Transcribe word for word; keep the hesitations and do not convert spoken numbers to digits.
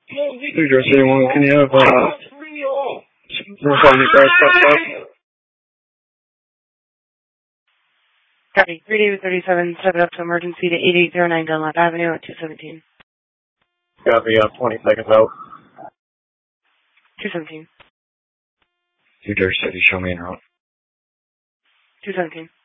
New Jersey one, can you have, uh, North Avenue Garage Stop Stop? Copy. three David thirty-seven, step it up to emergency to eighty-eight oh nine Dunlap Avenue at two seventeen. Copy, uh, twenty seconds out. two seventeen. New Jersey City, show me en route. two seventeen.